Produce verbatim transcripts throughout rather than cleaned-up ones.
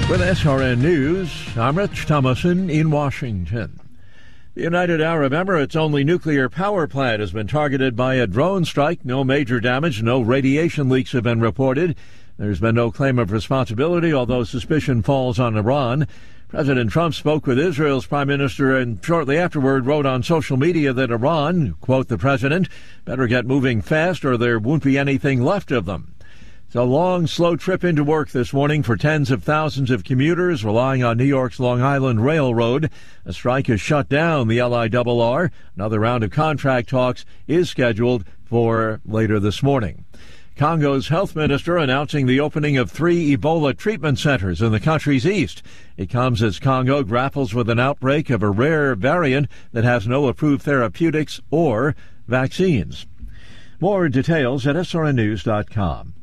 With S R N News, I'm Rich Thomason in Washington. The United Arab Emirates' only nuclear power plant has been targeted by a drone strike. No major damage, no radiation leaks have been reported. There's been no claim of responsibility, although suspicion falls on Iran. President Trump spoke with Israel's prime minister and shortly afterward wrote on social media that Iran, quote the president, better get moving fast or there won't be anything left of them. It's a long, slow trip into work this morning for tens of thousands of commuters relying on New York's Long Island Railroad. A strike has shut down the L I R R. Another round of contract talks is scheduled for later this morning. Congo's health minister announcing the opening of three Ebola treatment centers in the country's east. It comes as Congo grapples with an outbreak of a rare variant that has no approved therapeutics or vaccines. More details at S R N news dot com.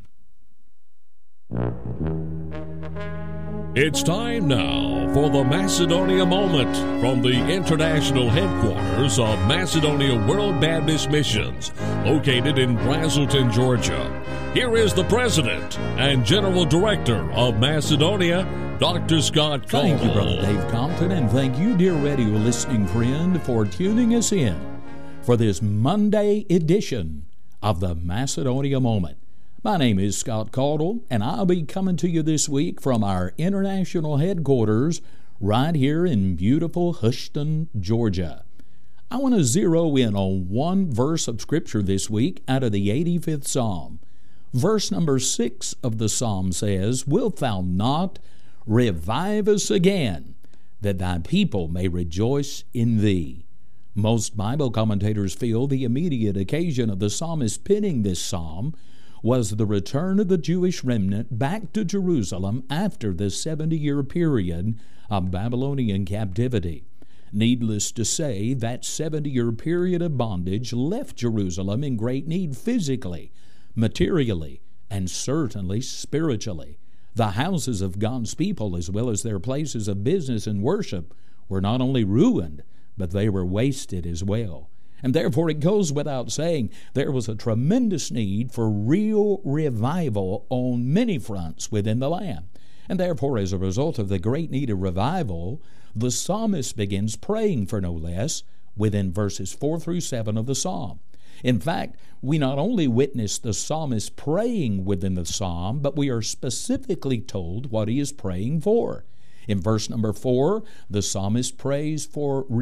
It's time now for the Macedonia Moment from the international headquarters of Macedonia World Baptist Missions, located in Braselton, Georgia. Here is the President and General Director of Macedonia, Doctor Scott Cole. Thank you, Brother Dave Compton, and thank you, dear radio listening friend, for tuning us in for this Monday edition of the Macedonia Moment. My name is Scott Caudle, and I'll be coming to you this week from our international headquarters right here in beautiful Houston, Georgia. I want to zero in on one verse of Scripture this week out of the eighty-fifth Psalm. Verse number six of the Psalm says, "Wilt thou not revive us again, that thy people may rejoice in thee?" Most Bible commentators feel the immediate occasion of the psalmist penning this psalm was the return of the Jewish remnant back to Jerusalem after the seventy-year period of Babylonian captivity. Needless to say, that seventy-year period of bondage left Jerusalem in great need physically, materially, and certainly spiritually. The houses of God's people, as well as their places of business and worship, were not only ruined, but they were wasted as well. And therefore it goes without saying there was a tremendous need for real revival on many fronts within the land. And therefore, as a result of the great need of revival, the psalmist begins praying for no less within verses four through seven of the psalm. In fact, we not only witness the psalmist praying within the psalm, but we are specifically told what he is praying for. In verse number four, the psalmist prays for